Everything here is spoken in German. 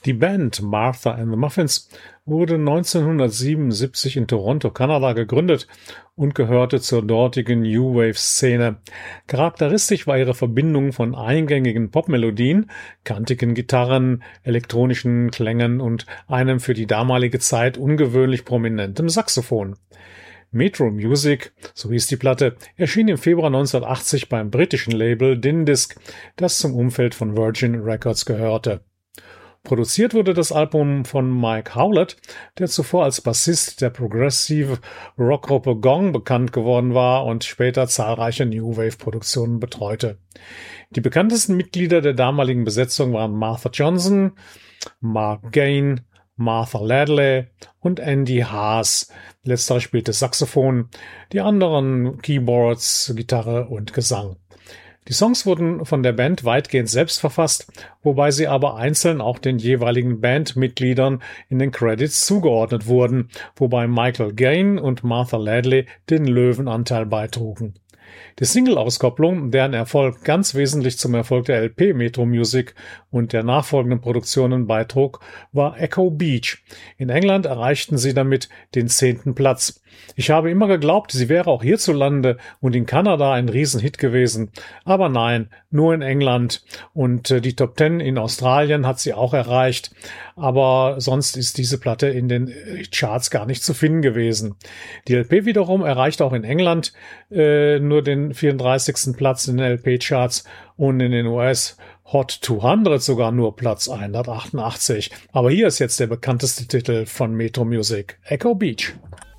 Die Band Martha and the Muffins wurde 1977 in Toronto, Kanada gegründet und gehörte zur dortigen New Wave-Szene. Charakteristisch war ihre Verbindung von eingängigen Popmelodien, kantigen Gitarren, elektronischen Klängen und einem für die damalige Zeit ungewöhnlich prominentem Saxophon. Metro Music, so hieß die Platte, erschien im Februar 1980 beim britischen Label Din Disc, das zum Umfeld von Virgin Records gehörte. Produziert wurde das Album von Mike Howlett, der zuvor als Bassist der Progressive Rockgruppe Gong bekannt geworden war und später zahlreiche New Wave Produktionen betreute. Die bekanntesten Mitglieder der damaligen Besetzung waren Martha Johnson, Mark Gain, Martha Ladley und Andy Haas. Letzterer spielte Saxophon, die anderen Keyboards, Gitarre und Gesang. Die Songs wurden von der Band weitgehend selbst verfasst, wobei sie aber einzeln auch den jeweiligen Bandmitgliedern in den Credits zugeordnet wurden, wobei Michael Gain und Martha Ladley den Löwenanteil beitrugen. Die Single-Auskopplung, deren Erfolg ganz wesentlich zum Erfolg der LP Metro Music und der nachfolgenden Produktionen beitrug, war Echo Beach. In England erreichten sie damit den 10. Platz. Ich habe immer geglaubt, sie wäre auch hierzulande und in Kanada ein Riesenhit gewesen. Aber nein, nur in England. Und die Top 10 in Australien hat sie auch erreicht. Aber sonst ist diese Platte in den Charts gar nicht zu finden gewesen. Die LP wiederum erreicht auch in England nur den 34. Platz in den LP-Charts und in den US Hot 200 sogar nur Platz 188. Aber hier ist jetzt der bekannteste Titel von Metro Music, Echo Beach.